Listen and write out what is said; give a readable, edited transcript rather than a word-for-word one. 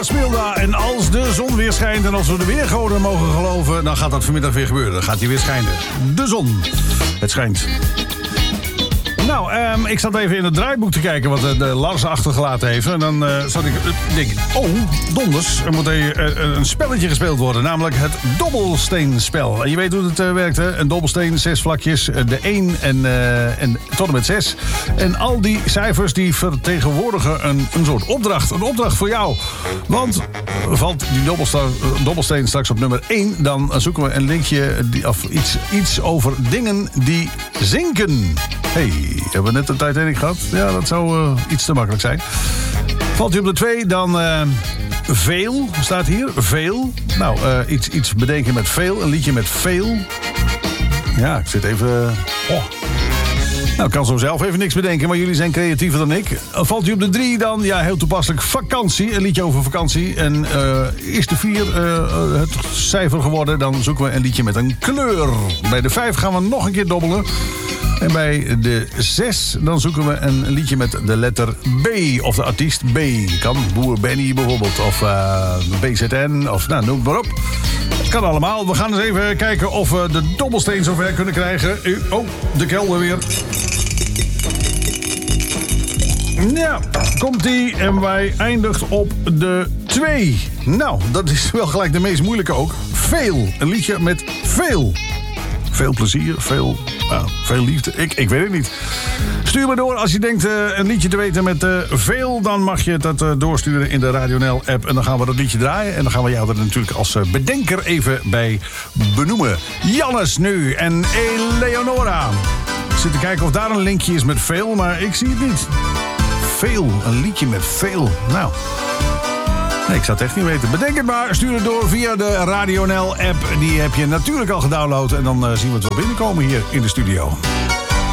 Smilda. En als de zon weer schijnt en als we de weergoden mogen geloven, dan gaat dat vanmiddag weer gebeuren. Dan gaat hij weer schijnen. De zon. Het schijnt. Nou, ik zat even in het draaiboek te kijken wat de Lars achtergelaten heeft. En dan zat ik denk, donders, er moet een spelletje gespeeld worden. Namelijk het dobbelsteenspel. En je weet hoe het werkt, hè? Een dobbelsteen, 6 vlakjes, de 1 en tot en met 6. En al die cijfers die vertegenwoordigen een soort opdracht. Een opdracht voor jou. Want valt die dobbelsteen straks op nummer 1... dan zoeken we een linkje of iets over dingen die zinken. Hey, hebben we net een Titanic gehad? Ja, dat zou iets te makkelijk zijn. Valt hij op de 2, dan veel, staat hier. Veel. Nou, iets bedenken met veel. Een liedje met veel. Ja, ik zit even... Nou, ik kan zo zelf even niks bedenken, maar jullie zijn creatiever dan ik. Valt hij op de 3, dan, ja, heel toepasselijk, vakantie. Een liedje over vakantie. En is de 4 het cijfer geworden, dan zoeken we een liedje met een kleur. Bij de 5 gaan we nog een keer dobbelen. En bij de 6, dan zoeken we een liedje met de letter B. Of de artiest B. Kan Boer Benny bijvoorbeeld. Of BZN. Of nou, noem het maar op. Het kan allemaal. We gaan eens even kijken of we de dobbelsteen zover kunnen krijgen. De kelder weer. Ja, komt-ie. En wij eindigt op de 2. Nou, dat is wel gelijk de meest moeilijke ook. Veel. Een liedje met veel. Veel plezier, veel liefde. Ik weet het niet. Stuur me door als je denkt een liedje te weten met veel. Dan mag je dat doorsturen in de Radio NL app. En dan gaan we dat liedje draaien. En dan gaan we jou er natuurlijk als bedenker even bij benoemen. Jannes nu en Eleonora. Ik zit te kijken of daar een linkje is met veel. Maar ik zie het niet. Veel. Een liedje met veel. Nou... Nee, ik zou het echt niet weten. Bedenk het maar. Stuur het door via de Radio NL app. Die heb je natuurlijk al gedownload. En dan zien we het wel binnenkomen hier in de studio.